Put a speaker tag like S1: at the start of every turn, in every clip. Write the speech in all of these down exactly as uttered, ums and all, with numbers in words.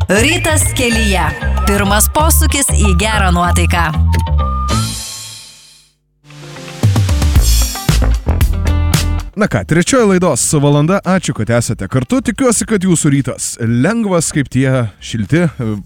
S1: Rytas kelyje. Pirmas posūkis į gerą nuotaiką.
S2: Na ką, trečioji laidos valanda, ačiū, kad esate kartu, tikiuosi, kad jūsų rytas lengvas kaip tie šilti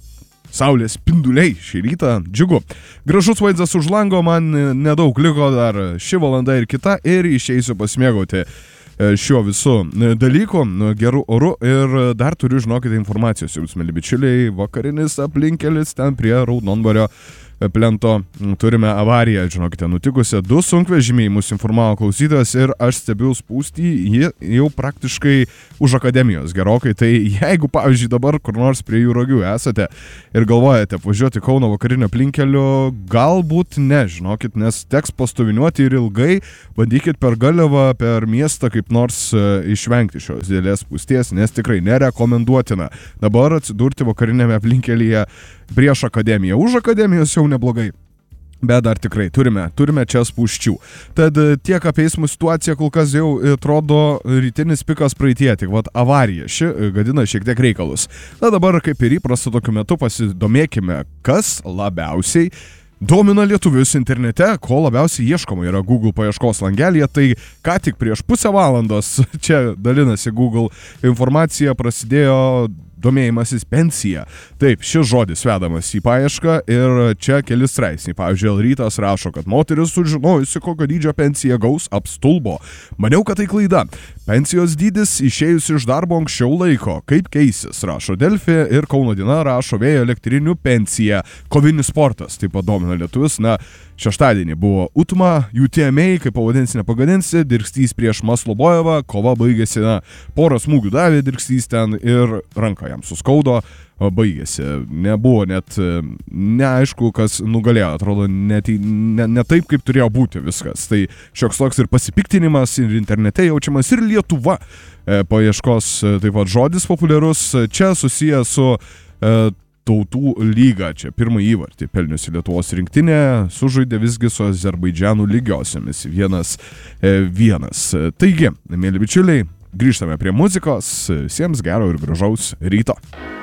S2: saulės spinduliai šį rytą, džiugu. Gražus vaizdas už lango, man nedaug liko dar ši valanda ir kita ir išeisiu pasimėgauti šiuo visų dalykų, gerų orų ir dar turiu, žinokite, informacijos jums, mėly bičiuliai, vakarinis aplinkelis ten prie Raudondvario plento turime avariją, žinokite, nutikusią. Du sunkvežimiai mus informavo klausytojas ir aš stebiu spūstį, ji jau praktiškai už akademijos gerokai. Tai jeigu, pavyzdžiui, dabar kur nors prie Jūragių esate ir galvojate važiuoti Kauno vakarinio aplinkeliu, galbūt ne, žinokit, nes teks pastoviniuoti ir ilgai, bandykit per Galevą, per miestą kaip nors išvengti šios didelės spūsties, nes tikrai nerekomenduotina dabar atsidurti vakarinėme aplinkelyje prieš akademiją. Už akademijos jau neblogai, bet dar tikrai turime, turime čia spūsčių. Tad tiek apie eismo situaciją kol kas jau atrodo rytinis pikas praeitie, tik vat avarija ši gadina šiek tiek reikalus. Na dabar kaip ir įprasta tokiu metu pasidomėkime, kas labiausiai domina lietuvius internete, ko labiausiai ieškoma yra Google paieškos langelyje. Tai ką tik prieš pusę valandos čia dalinasi Google informacija, prasidėjo domėjimasis pensija. Taip, šis žodis vedamas į paiešką ir čia keli straipsniai. Pavyzdžiui, L rytas rašo, kad moteris sužinojusi, kokio dydžio pensiją gaus, apstulbo. Maniau, kad tai klaida. Pensijos dydis išėjus iš darbo anksčiau laiko. Kaip keisis, rašo Delfi ir Kauno diena rašo vėjo elektrinių pensiją. Kovinis sportas, taip pat domina lietuvis. Na, šeštadienį buvo Utma, U T M A, kaip pavadinsi nepagadinsi, Dirkstys prieš Maslobojevą, kova baigėsi, na, porą smūgių davė Dirkstys ten ir ranką jam suskaudo, baigėsi. Nebuvo net neaišku, kas nugalėjo, atrodo ne, ne, ne taip, kaip turėjo būti viskas. Tai šioks toks ir pasipiktinimas, ir internete jaučiamas, ir Lietuva e, paieškos taip pat žodis populiarus, čia susijęs su e, Tautų lyga, čia pirmąjį įvartį pelniusi Lietuvos rinktinė, sužaidė visgi su Azerbaidžanu lygiosiamis vienas e, vienas. Taigi, mėly bičiuliai, grįžtame prie muzikos, visiems gero ir gražaus ryto.